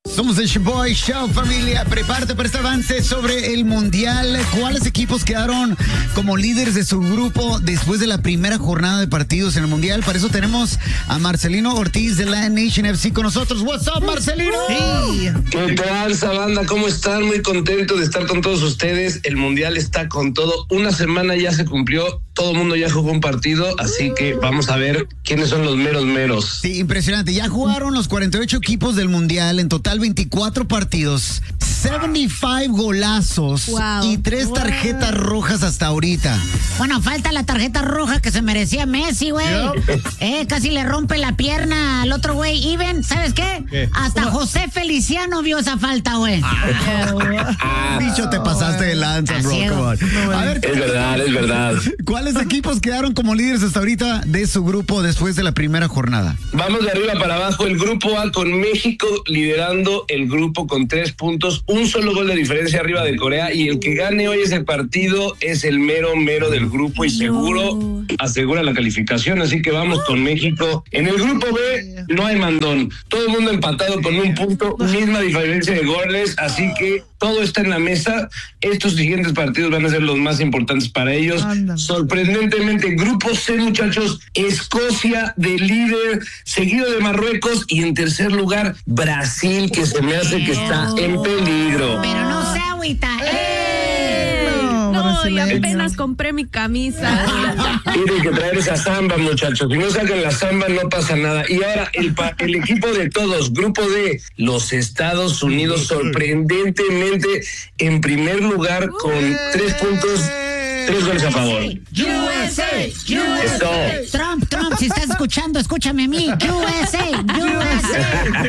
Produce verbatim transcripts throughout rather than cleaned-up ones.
Somos el Boy Show, familia. Prepárate para este avance sobre el Mundial. ¿Cuáles equipos quedaron como líderes de su grupo después de la primera jornada de partidos en el Mundial? Para eso tenemos a Marcelino Ortiz de Lion Nation F C con nosotros. What's up, Marcelino? Sí. ¿Qué tal, banda? ¿Cómo están? Muy contento de estar con todos ustedes. El Mundial está con todo. Una semana ya se cumplió. Todo el mundo ya jugó un partido, así que vamos a ver quiénes son los meros meros. Sí, impresionante. Ya jugaron los cuarenta y ocho equipos del Mundial, en total veinticuatro partidos, setenta y cinco golazos wow. y tres tarjetas wow. rojas hasta ahorita. Bueno, falta la tarjeta roja que se merecía Messi, güey. Yep. Eh, casi le rompe la pierna al otro güey. Even, ¿sabes qué? ¿Qué? Hasta José Feliciano vio esa falta, güey. Bicho, te pasaste de lanza, bro. No, a ver, es verdad, es verdad. ¿Cuáles equipos quedaron como líderes hasta ahorita de su grupo después de la primera jornada? Vamos de arriba para abajo. El grupo A con México liderando el grupo con tres puntos, un solo gol de diferencia arriba de Corea, y el que gane hoy ese partido es el mero mero del grupo y seguro no. asegura la calificación, así que vamos con México. En el grupo B no hay mandón, todo el mundo empatado con un punto, misma diferencia de goles, así que todo está en la mesa. Estos siguientes partidos van a ser los más importantes para ellos. Anda. Sorprendentemente, grupo C, muchachos, Escocia de líder, seguido de Marruecos, y en tercer lugar Brasil, que se me hace que está en peligro. Pero no se agüita. ¡Eh! No, no y apenas compré mi camisa. Tienen que traer esa samba, muchachos. Si no sacan la samba, no pasa nada. Y ahora, el, el equipo de todos, grupo D, los Estados Unidos, sorprendentemente en primer lugar con tres puntos. Tres goles a favor. U S A, U S A. Trump, Trump, si estás escuchando, escúchame a mí. U S A, U S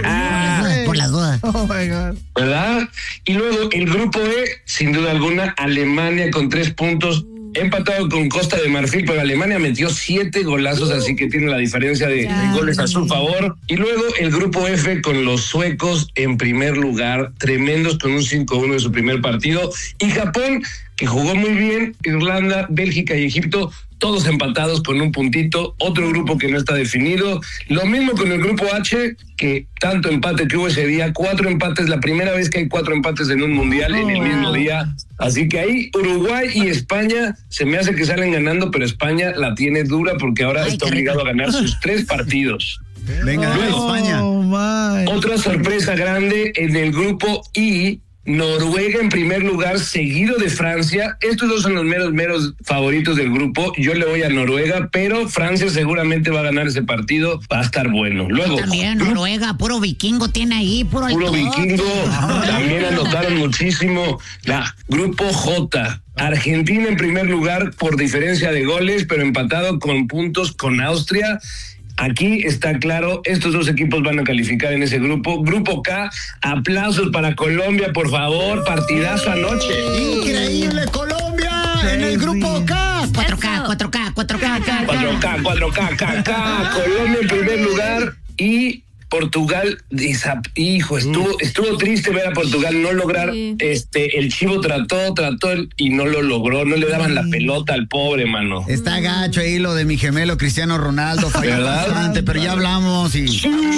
A. Por las dudas. Oh my God. ¿Verdad? Y luego el grupo E, sin duda alguna, Alemania con tres puntos. Empatado con Costa de Marfil, pero Alemania metió siete golazos, así que tiene la diferencia de, de goles a su favor. Y luego el grupo F con los suecos en primer lugar, tremendos con un cinco uno en su primer partido. Y Japón, que jugó muy bien, Irlanda, Bélgica y Egipto, todos empatados con un puntito. Otro grupo que no está definido. Lo mismo con el grupo H, que tanto empate que hubo ese día, cuatro empates, la primera vez que hay cuatro empates en un mundial en el mismo día. Así que ahí Uruguay y España se me hace que salen ganando, pero España la tiene dura porque ahora Ay, está obligado a ganar sus tres partidos. Venga, luego, España. Oh, otra sorpresa grande en el grupo I. Noruega en primer lugar, seguido de Francia. Estos dos son los meros, meros favoritos del grupo. Yo le voy a Noruega, pero Francia seguramente va a ganar ese partido. Va a estar bueno. Luego también Noruega, puro vikingo tiene ahí, puro, puro vikingo. También anotaron muchísimo. La grupo J. Argentina en primer lugar por diferencia de goles, pero empatado con puntos con Austria. Aquí está claro, estos dos equipos van a calificar en ese grupo. Grupo K, aplausos para Colombia, por favor, partidazo anoche. Increíble, Colombia en el grupo K. cuatro K, cuatro K, cuatro K, cuatro K, cuatro K, K, K. Colombia en primer lugar y Portugal, hijo, estuvo, estuvo triste ver a Portugal no lograr, sí. este, el Chivo trató, trató y no lo logró, no le daban la pelota al pobre, mano. Está gacho ahí lo de mi gemelo Cristiano Ronaldo, falló bastante, pero ya hablamos y...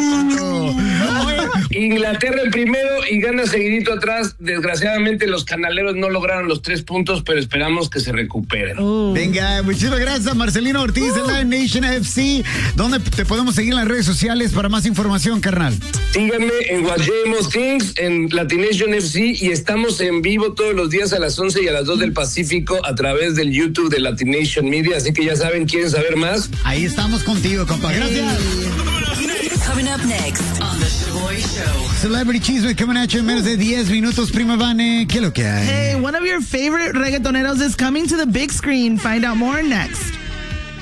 Inglaterra en primero y gana seguidito atrás. Desgraciadamente los canaleros no lograron los tres puntos, pero esperamos que se recuperen. Uh. Venga, muchísimas gracias, Marcelino Ortiz uh. de Lion Nation F C. ¿Dónde te podemos seguir en las redes sociales para más información, carnal? Síganme en Guayemos Things, en Latin Nation F C, y estamos en vivo todos los días a las once y a las dos del Pacífico a través del YouTube de Latin Nation Media, así que ya saben, ¿quieren saber más? Ahí estamos contigo, compa. Gracias. Coming up next on the Shaboy Show. Celebrity Cheese coming at you en menos de diez minutos, prima Vane. ¿Qué es lo que hay? Hey, one of your favorite reggaetoneros is coming to the big screen. Find out more next.